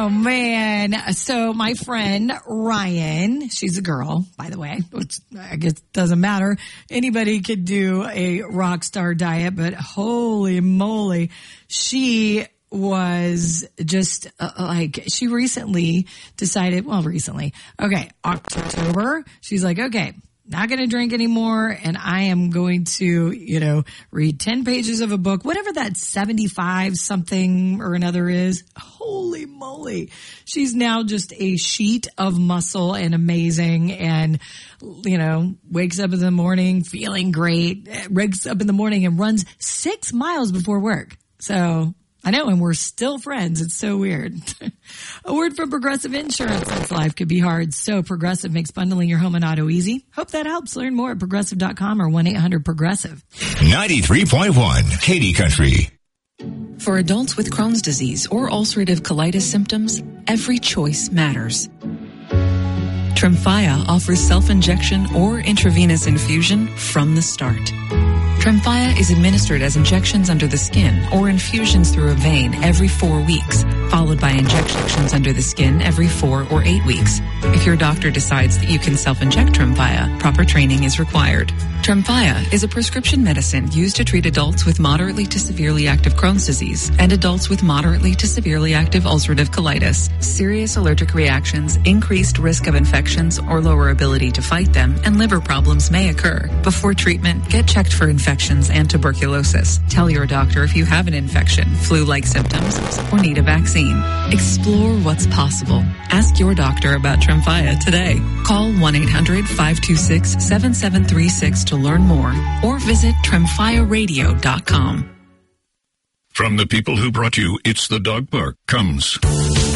Oh, man. So my friend Ryan, she's a girl, by the way, which I guess doesn't matter. Anybody could do a rock star diet, but holy moly, she was just she recently decided, okay, October, she's like, okay, not going to drink anymore, and I am going to, read 10 pages of a book, whatever that 75 something or another is. Holy moly. She's now just a sheet of muscle and amazing, and, wakes up in the morning feeling great, wakes up in the morning and runs 6 miles before work. So I know, and we're still friends. It's so weird. A word from Progressive Insurance. Since life could be hard, so Progressive makes bundling your home and auto easy. Hope that helps. Learn more at Progressive.com or 1-800-PROGRESSIVE. 93.1 Katy Country. For adults with Crohn's disease or ulcerative colitis symptoms, every choice matters. Tremfya offers self-injection or intravenous infusion from the start. Tremfya is administered as injections under the skin or infusions through a vein every 4 weeks, followed by injections under the skin every 4 or 8 weeks. If your doctor decides that you can self-inject Tremfya, proper training is required. Tremfya is a prescription medicine used to treat adults with moderately to severely active Crohn's disease and adults with moderately to severely active ulcerative colitis. Serious allergic reactions, increased risk of infections or lower ability to fight them, and liver problems may occur. Before treatment, get checked for infections and tuberculosis. Tell your doctor if you have an infection, flu-like symptoms, or need a vaccine. Explore what's possible. Ask your doctor about Tremfya today. Call 1-800-526-7736 to learn more, or visit TremfyaRadio.com. From the people who brought you It's the Dog Park comes